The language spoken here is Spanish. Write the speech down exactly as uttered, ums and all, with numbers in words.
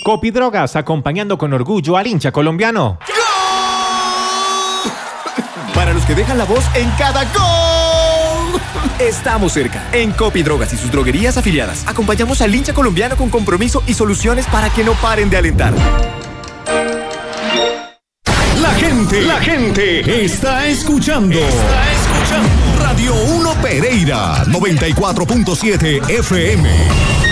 Copidrogas, acompañando con orgullo al hincha colombiano. ¡Gol! Para los que dejan la voz en cada gol. Estamos cerca. En Copidrogas y sus droguerías afiliadas, acompañamos al hincha colombiano con compromiso y soluciones para que no paren de alentar. La gente, la gente está escuchando. Está escuchando. Radio uno Pereira, noventa y cuatro punto siete F M.